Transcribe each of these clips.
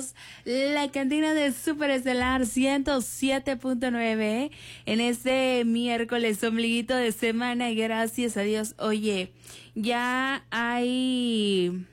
La cantina de Superestelar 107.9 en este miércoles ombliguito de semana, gracias a Dios. Oye, ya hay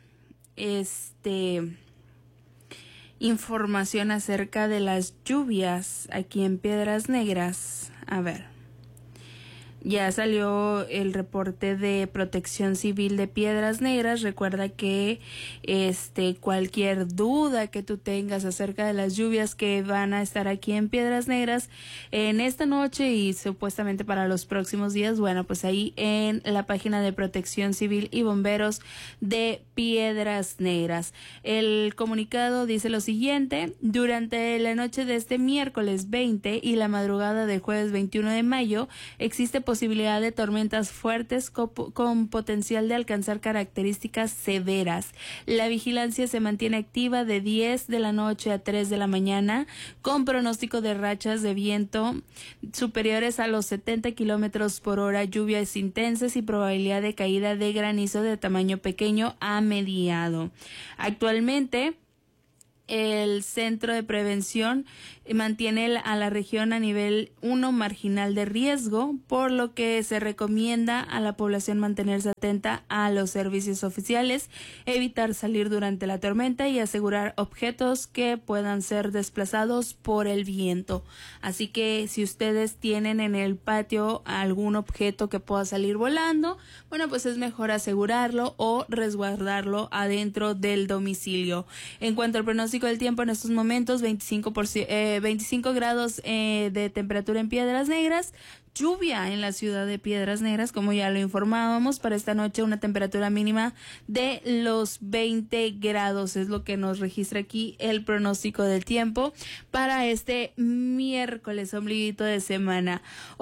información acerca de las lluvias aquí en Piedras Negras. A ver. Ya salió el reporte de Protección Civil de Piedras Negras. Recuerda que cualquier duda que tú tengas acerca de las lluvias que van a estar aquí en Piedras Negras en esta noche y supuestamente para los próximos días, bueno, pues ahí en la página de Protección Civil y Bomberos de Piedras Negras. El comunicado dice lo siguiente: durante la noche de este miércoles 20 y la madrugada del jueves 21 de mayo existe posibilidad de tormentas fuertes con potencial de alcanzar características severas. La vigilancia se mantiene activa de 10 de la noche a 3 de la mañana, con pronóstico de rachas de viento superiores a los 70 kilómetros por hora, lluvias intensas y probabilidad de caída de granizo de tamaño pequeño a mediano. Actualmente, el Centro de Prevención mantiene a la región a nivel 1 marginal de riesgo, por lo que se recomienda a la población mantenerse atenta a los servicios oficiales, evitar salir durante la tormenta y asegurar objetos que puedan ser desplazados por el viento. Así que si ustedes tienen en el patio algún objeto que pueda salir volando, bueno, pues es mejor asegurarlo o resguardarlo adentro del domicilio. En cuanto al pronóstico del tiempo, en estos momentos 25 grados de temperatura en Piedras Negras, lluvia en la ciudad de Piedras Negras, como ya lo informábamos. Para esta noche una temperatura mínima de los 20 grados es lo que nos registra aquí el pronóstico del tiempo para este miércoles ombliguito de semana.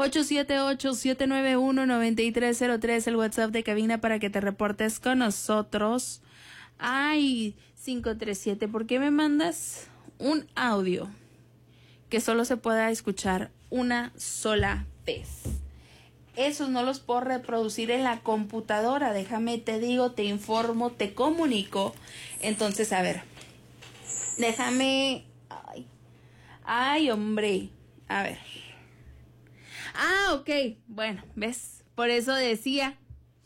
878-791-9303 el WhatsApp de cabina para que te reportes con nosotros. Ay, 537, ¿por qué me mandas un audio que solo se pueda escuchar una sola vez? Esos no los puedo reproducir en la computadora. Déjame, te digo, te informo, te comunico. Entonces, a ver, déjame. Ay, hombre, a ver. Ok, bueno, ¿ves? Por eso decía,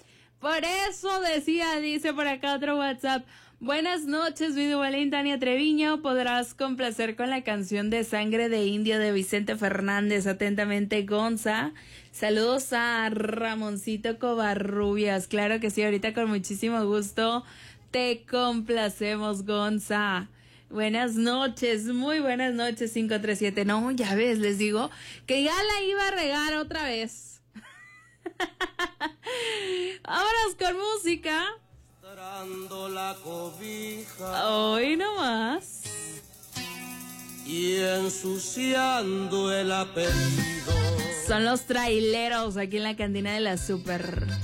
dice por acá otro WhatsApp. Buenas noches, Vidualín, Tania Treviño. Podrás complacer con la canción de Sangre de Indio de Vicente Fernández. Atentamente, Gonza. Saludos a Ramoncito Covarrubias. Claro que sí, ahorita con muchísimo gusto te complacemos, Gonza. Buenas noches, muy buenas noches, 537. No, ya ves, les digo que ya la iba a regar otra vez. Vámonos con música. La cobija, hoy nomás. Y ensuciando el apellido. Son los traileros aquí en la cantina de la Super.